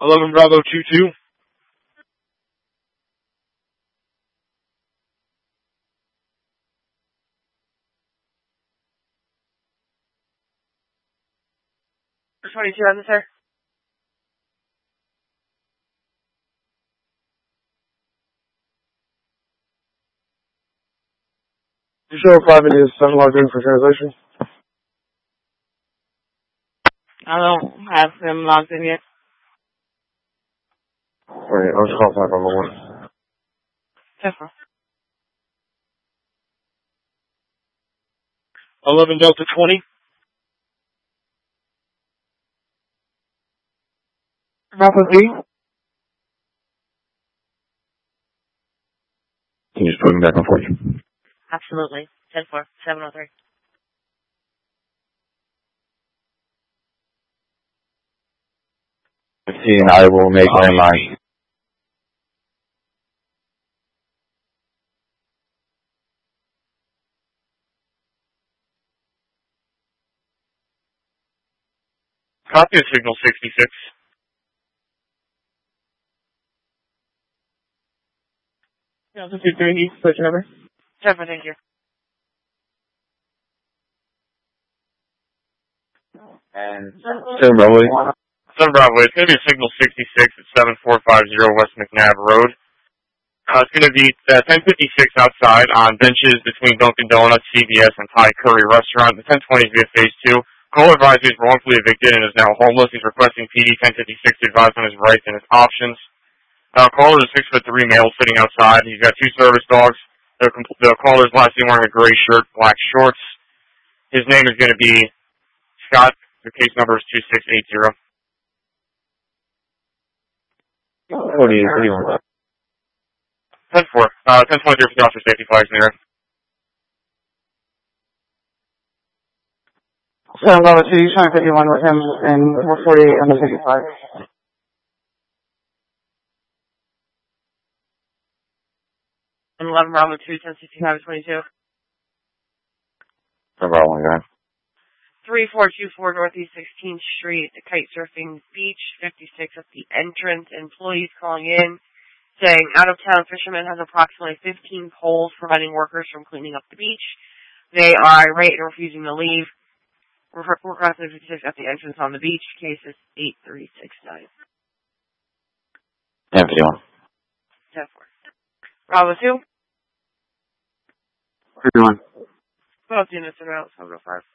11 Bravo 22. For 22 on the sir. You show 5 India 7 logged in for translation? I don't have him logged in yet. Wait, I'll just call 511. Careful. 11 Delta 20. Bravo 3. Can you just put me back on 40? Absolutely. 10-4, 703. And I will make landline. Copy of signal 66. Delta 2-3, switch number. 10-4, thank you. And 7 Bravo. 7 Bravo, it's going to be signal 66 at 7450 West McNabb Road. It's going to be 1056 outside on benches between Dunkin' Donuts, CVS, and Thai Curry Restaurant. The 1020 is via phase 2. Caller advised he's wrongfully evicted and is now homeless. He's requesting PD 1056 to advise on his rights and his options. Caller is 6'3" male sitting outside. He's got 2 service dogs. The caller's last name wearing a gray shirt, black shorts. His name is going to be Scott. The case number is 2680. What do you want? 10-4. 10-23 for the officer safety flags in the air. 7 Bravo 2, you trying to 51 with him and 448 on the 55. And 11 Bravo 2, 1065 22. 7 Bravo 1, guy. 3424 Northeast 16th Street, the Kite Surfing Beach, 56 at the entrance. Employees calling in saying out-of-town fisherman has approximately 15 poles preventing workers from cleaning up the beach. They are irate and refusing to leave. Requesting 56 at the entrance on the beach. Case is 8369. 1051. 10-4. Bravo 2. 51. Both units are out, 705.